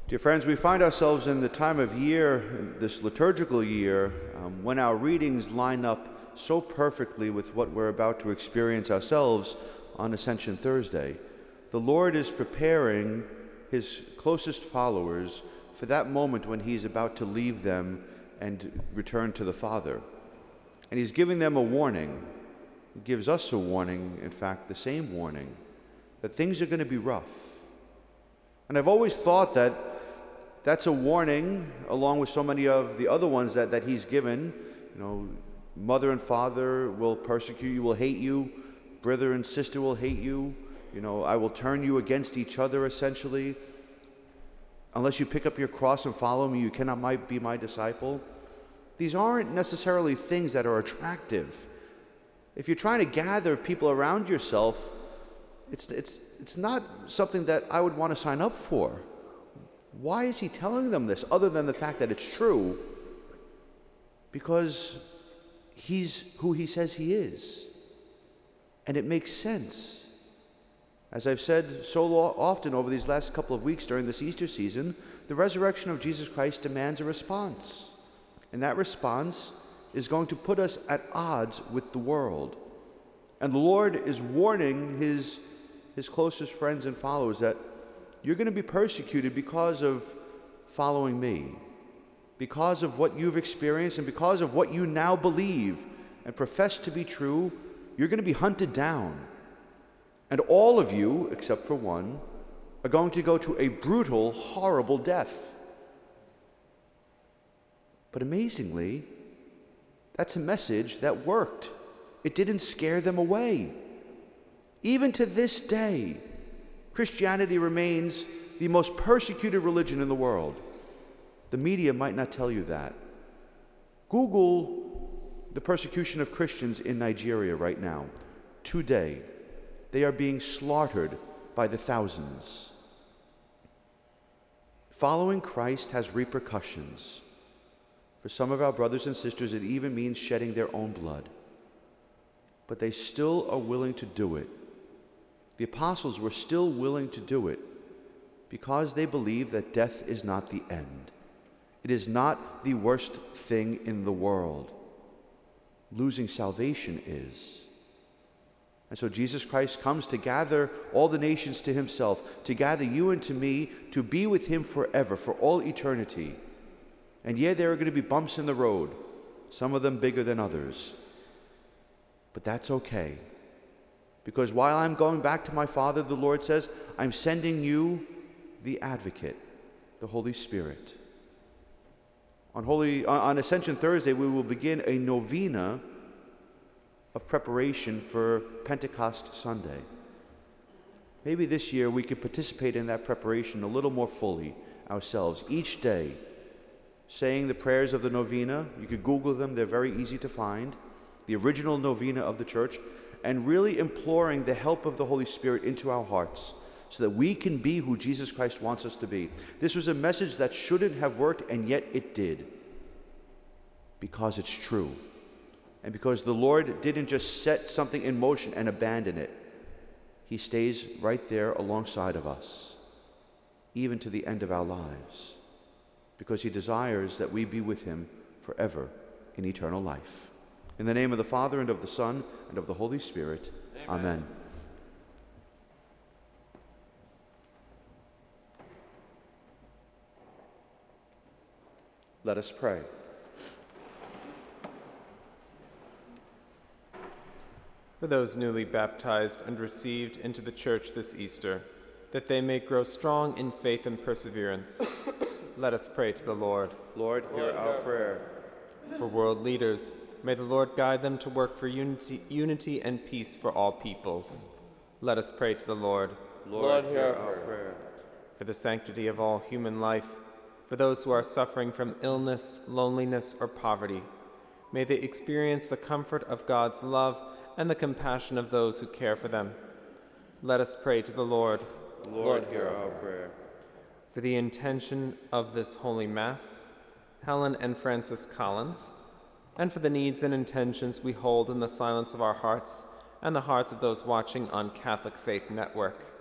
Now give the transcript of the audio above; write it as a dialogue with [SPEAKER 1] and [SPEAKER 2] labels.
[SPEAKER 1] Dear friends, we find ourselves in the time of year, this liturgical year, when our readings line up so perfectly with what we're about to experience ourselves on Ascension Thursday. The Lord is preparing his closest followers for that moment when he's about to leave them and return to the Father. And he's giving them a warning. He gives us a warning, in fact, the same warning, that things are going to be rough. And I've always thought that that's a warning, along with so many of the other ones that he's given. Mother and father will persecute you, will hate you. Brother and sister will hate you. I will turn you against each other, essentially. Unless you pick up your cross and follow me, you cannot be my disciple. These aren't necessarily things that are attractive. If you're trying to gather people around yourself, it's not something that I would want to sign up for. Why is he telling them this, other than the fact that it's true? Because he's who he says he is. And it makes sense. As I've said so often over these last couple of weeks during this Easter season, the resurrection of Jesus Christ demands a response. And that response is going to put us at odds with the world. And the Lord is warning his closest friends and followers that you're going to be persecuted because of following me, because of what you've experienced and because of what you now believe and profess to be true. You're going to be hunted down. And all of you, except for one, are going to go to a brutal, horrible death. But amazingly, that's a message that worked. It didn't scare them away. Even to this day, Christianity remains the most persecuted religion in the world. The media might not tell you that. Google the persecution of Christians in Nigeria right now. Today, they are being slaughtered by the thousands. Following Christ has repercussions. For some of our brothers and sisters, it even means shedding their own blood. But they still are willing to do it. The apostles were still willing to do it because they believe that death is not the end. It is not the worst thing in the world. Losing salvation is. And so Jesus Christ comes to gather all the nations to himself, to gather you and to me, to be with him forever, for all eternity. And yeah, there are going to be bumps in the road, some of them bigger than others. But that's okay. Because while I'm going back to my Father, the Lord says, I'm sending you the Advocate, the Holy Spirit. On Ascension Thursday, we will begin a novena of preparation for Pentecost Sunday. Maybe this year we could participate in that preparation a little more fully ourselves, each day, saying the prayers of the novena. You could Google them, they're very easy to find. The original novena of the Church, and really imploring the help of the Holy Spirit into our hearts so that we can be who Jesus Christ wants us to be. This was a message that shouldn't have worked, and yet it did, because it's true. And because the Lord didn't just set something in motion and abandon it. He stays right there alongside of us, even to the end of our lives, because he desires that we be with him forever in eternal life. In the name of the Father, and of the Son, and of the Holy Spirit. Amen. Amen. Let us pray.
[SPEAKER 2] For those newly baptized and received into the Church this Easter, that they may grow strong in faith and perseverance, let us pray to the Lord.
[SPEAKER 1] Lord, hear our prayer.
[SPEAKER 2] For world leaders, may the Lord guide them to work for unity and peace for all peoples. Let us pray to the Lord.
[SPEAKER 1] Lord, hear our prayer.
[SPEAKER 2] For the sanctity of all human life, for those who are suffering from illness, loneliness, or poverty, may they experience the comfort of God's love and the compassion of those who care for them. Let us pray to the Lord.
[SPEAKER 1] Lord, hear our prayer.
[SPEAKER 2] For the intention of this Holy Mass, Helen and Francis Collins, and for the needs and intentions we hold in the silence of our hearts and the hearts of those watching on Catholic Faith Network,